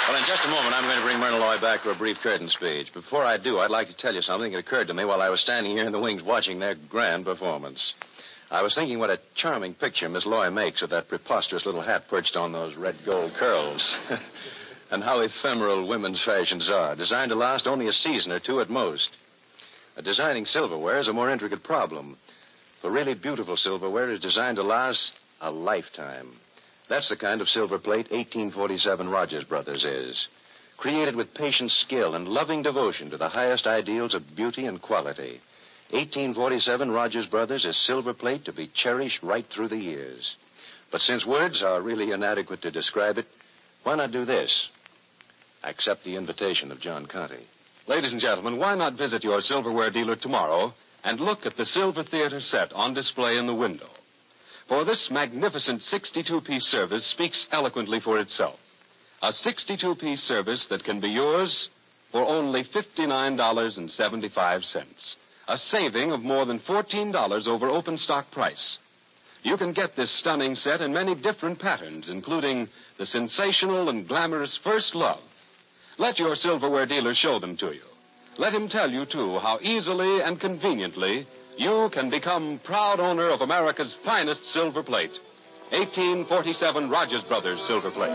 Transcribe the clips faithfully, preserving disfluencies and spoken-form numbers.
Well, in just a moment, I'm going to bring Myrna Loy back for a brief curtain speech. Before I do, I'd like to tell you something that occurred to me while I was standing here in the wings watching their grand performance. I was thinking what a charming picture Miss Loy makes of that preposterous little hat perched on those red gold curls. And how ephemeral women's fashions are, designed to last only a season or two at most. Uh, designing silverware is a more intricate problem. For really beautiful silverware is designed to last a lifetime. That's the kind of silver plate eighteen forty-seven Rogers Brothers is. Created with patient skill and loving devotion to the highest ideals of beauty and quality. eighteen forty-seven Rogers Brothers is silver plate to be cherished right through the years. But since words are really inadequate to describe it, why not do this? Accept the invitation of John Conte. Ladies and gentlemen, why not visit your silverware dealer tomorrow and look at the Silver Theater set on display in the window? For this magnificent sixty-two piece service speaks eloquently for itself. A sixty-two piece service that can be yours for only fifty-nine dollars and seventy-five cents. A saving of more than fourteen dollars over open stock price. You can get this stunning set in many different patterns, including the sensational and glamorous First Love. Let your silverware dealer show them to you. Let him tell you, too, how easily and conveniently you can become proud owner of America's finest silver plate. eighteen forty-seven Rogers Brothers Silver Plate.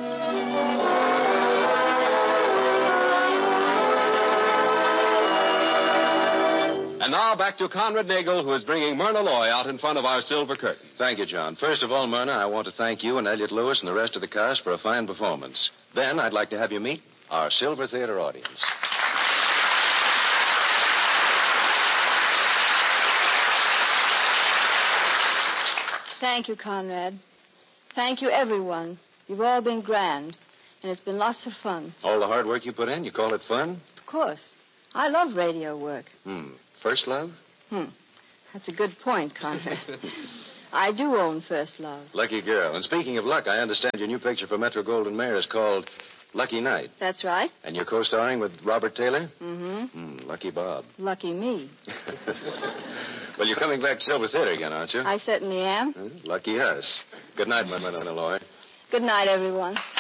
And now back to Conrad Nagel, who is bringing Myrna Loy out in front of our silver curtain. Thank you, John. First of all, Myrna, I want to thank you and Elliot Lewis and the rest of the cast for a fine performance. Then I'd like to have you meet our Silver Theater audience. Thank you, Conrad. Thank you, everyone. You've all been grand, and it's been lots of fun. All the hard work you put in, you call it fun? Of course. I love radio work. Hmm. First Love? Hmm. That's a good point, Conrad. I do own First Love. Lucky girl. And speaking of luck, I understand your new picture for Metro Goldwyn Mayer is called Lucky Night. That's right. And you're co-starring with Robert Taylor? Mm-hmm. Hmm, lucky Bob. Lucky me. Well, you're coming back to Silver Theater again, aren't you? I certainly am. Hmm, lucky us. Good night, my Myrna Loy. Good night, everyone.